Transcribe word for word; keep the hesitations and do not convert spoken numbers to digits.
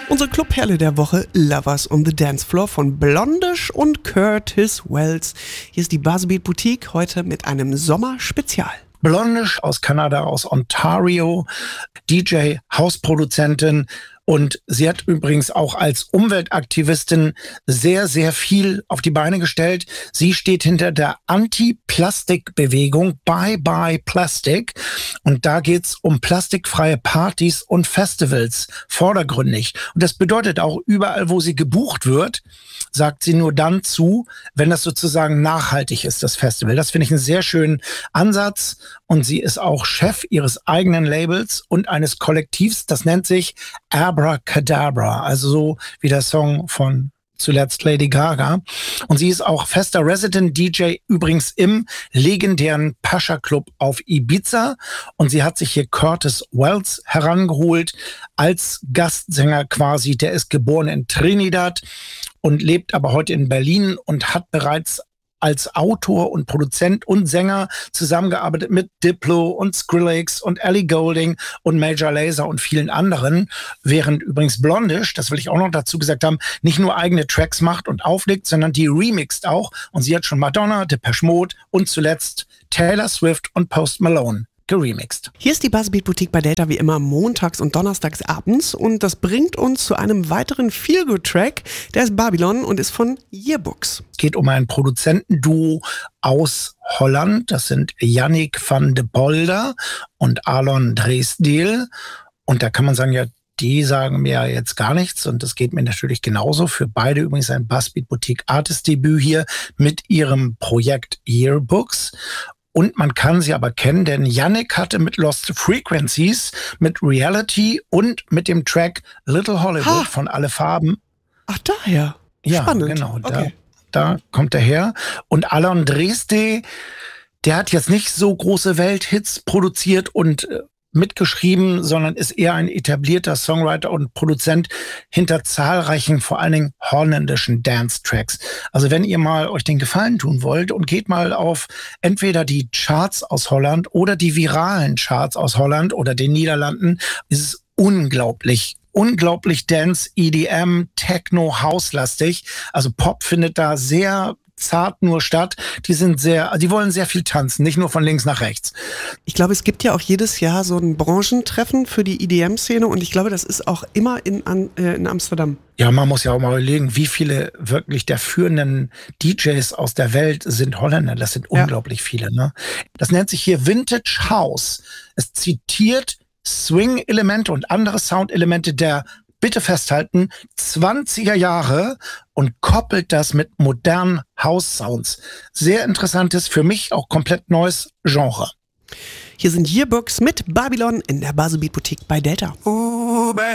Unsere Clubperle der Woche, Lovers on the Dance Floor von Blondish und Curtis Wells. Hier ist die Buzzbeat Boutique, heute mit einem Sommerspezial. Blondish aus Kanada, aus Ontario, D J, Hausproduzentin. Und sie hat übrigens auch als Umweltaktivistin sehr, sehr viel auf die Beine gestellt. Sie steht hinter der Anti-Plastik-Bewegung Bye Bye Plastic. Und da geht's um plastikfreie Partys und Festivals, vordergründig. Und das bedeutet auch, überall, wo sie gebucht wird, sagt sie nur dann zu, wenn das sozusagen nachhaltig ist, das Festival. Das finde ich einen sehr schönen Ansatz. Und sie ist auch Chef ihres eigenen Labels und eines Kollektivs, das nennt sich Abracadabra, also so wie der Song von zuletzt Lady Gaga. Und sie ist auch fester Resident D J, übrigens im legendären Pascha Club auf Ibiza. Und sie hat sich hier Curtis Wells herangeholt als Gastsänger quasi. Der ist geboren in Trinidad und lebt aber heute in Berlin und hat bereits als Autor und Produzent und Sänger zusammengearbeitet mit Diplo und Skrillex und Ellie Goulding und Major Lazer und vielen anderen, während übrigens Blondish, das will ich auch noch dazu gesagt haben, nicht nur eigene Tracks macht und auflegt, sondern die remixt auch. Und sie hat schon Madonna, Depeche Mode und zuletzt Taylor Swift und Post Malone geremixed. Hier ist die Buzzbeat Boutique bei Delta wie immer montags und donnerstags abends und das bringt uns zu einem weiteren Feel-Good-Track, der ist Babylon und ist von Yearbooks. Es geht um ein Produzentenduo aus Holland, das sind Yannick van de Polder und Alon Dresdel und da kann man sagen, ja, die sagen mir jetzt gar nichts und das geht mir natürlich genauso. Für beide übrigens ein Buzzbeat Boutique Artist Debüt hier mit ihrem Projekt Yearbooks. Und man kann sie aber kennen, denn Yannick hatte mit Lost Frequencies, mit Reality und mit dem Track Little Hollywood ha. von Alle Farben. Ach, daher. Ja, spannend. Genau. Okay. Da, da kommt er her. Und Alon Dresde, der hat jetzt nicht so große Welthits produziert und äh, mitgeschrieben, sondern ist eher ein etablierter Songwriter und Produzent hinter zahlreichen, vor allen Dingen holländischen Dance-Tracks. Also wenn ihr mal euch den Gefallen tun wollt und geht mal auf entweder die Charts aus Holland oder die viralen Charts aus Holland oder den Niederlanden, ist es unglaublich unglaublich Dance, E D M, Techno, House-lastig. Also Pop findet da sehr zart nur statt. Die sind sehr, die wollen sehr viel tanzen, nicht nur von links nach rechts. Ich glaube, es gibt ja auch jedes Jahr so ein Branchentreffen für die E D M-Szene und ich glaube, das ist auch immer in, an, äh, in Amsterdam. Ja, man muss ja auch mal überlegen, wie viele wirklich der führenden D Js aus der Welt sind Holländer. Das sind ja unglaublich viele, ne? Das nennt sich hier Vintage House. Es zitiert Swing-Elemente und andere Sound-Elemente der, bitte festhalten, zwanziger Jahre und koppelt das mit modernen House-Sounds. Sehr interessantes, für mich auch komplett neues Genre. Hier sind Yearbooks mit Babylon in der Buzzbeat Boutique bei Delta. Oh.